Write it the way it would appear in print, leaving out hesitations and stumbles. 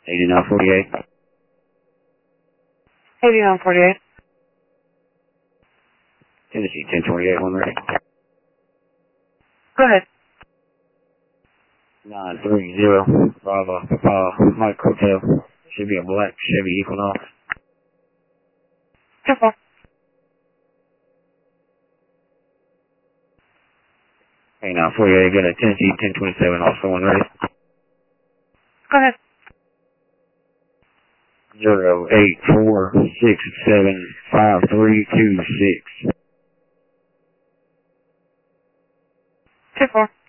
8948. 8948. Tennessee 1028, one ready. Go ahead. 930 Bravo Papa Mike Hotel. Should be a black Chevy Equinox. 2-4. Hey, now 48, got a Tennessee 1027, also one ready. Go ahead. 084675326. 2-4.